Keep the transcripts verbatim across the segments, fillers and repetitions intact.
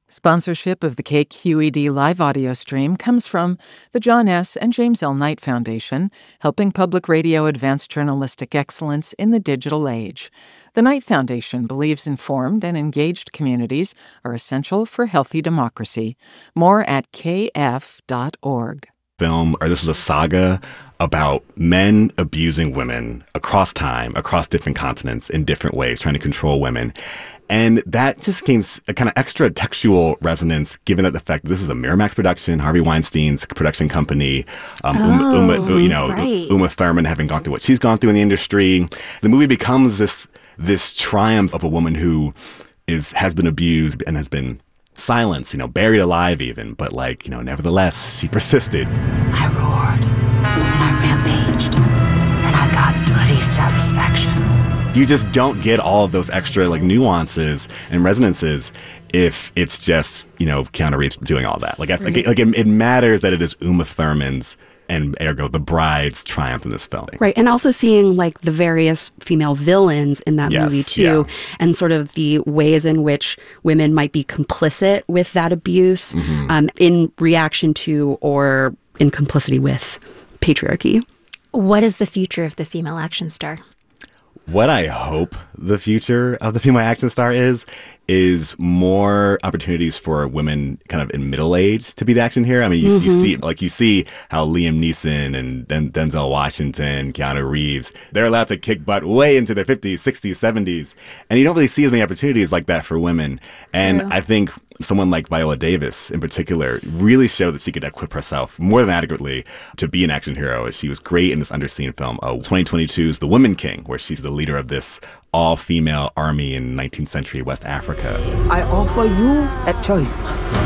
Sponsorship of the K Q E D live audio stream comes from the John S. and James L. Knight Foundation, helping public radio advance journalistic excellence in the digital age. The Knight Foundation believes informed and engaged communities are essential for healthy democracy. More at k f dot org. Film, or this was a saga about men abusing women across time, across different continents, in different ways, trying to control women. And that just gains a kind of extra textual resonance, given that the fact that this is a Miramax production, Harvey Weinstein's production company, um, oh, Uma, Uma, you know, right. Uma Thurman having gone through what she's gone through in the industry. The movie becomes this this triumph of a woman who is has been abused and has been silenced, you know, buried alive even, but like, you know, nevertheless, she persisted. I roared, and I rampaged, and I got bloody satisfaction. You just don't get all of those extra like nuances and resonances if it's just, you know, Keanu Reeves doing all that. Like, I, like, like it, it matters that it is Uma Thurman's and ergo the bride's triumph in this film. Right. And also seeing like the various female villains in that yes, movie too, yeah. and sort of the ways in which women might be complicit with that abuse mm-hmm. um, in reaction to or in complicity with patriarchy. What is the future of the female action star? What I hope the future of the female action star is, is more opportunities for women kind of in middle age to be the action hero. I mean, you, mm-hmm. you see, like you see how Liam Neeson and Den- Denzel Washington, Keanu Reeves, they're allowed to kick butt way into their fifties, sixties, seventies. And you don't really see as many opportunities like that for women. And True. I think someone like Viola Davis in particular really showed that she could equip herself more than adequately to be an action hero. She was great in this underseen film, uh, twenty twenty-two's The Woman King, where she's the leader of this all-female army in nineteenth century West Africa. I offer you a choice.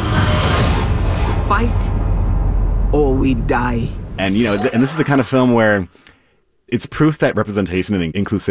Fight or we die. And, you know, th- and this is the kind of film where it's proof that representation and inclusivity